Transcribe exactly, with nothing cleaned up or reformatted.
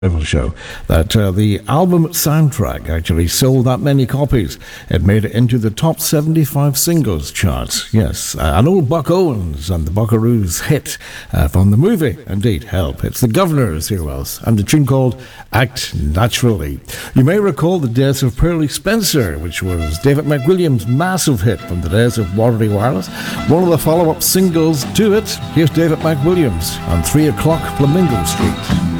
show that uh, the album soundtrack actually sold that many copies. It made it into the top seventy-five singles charts. Yes, uh, an old Buck Owens and the Buckaroos hit uh, from the movie, indeed, Help. It's the Governors, who else, and the tune called Act Naturally. You may recall the days of Pearly Spencer, which was David McWilliams' massive hit from the days of Waterloo Wireless. One of the follow-up singles to it, here's David McWilliams on three o'clock Flamingo Street.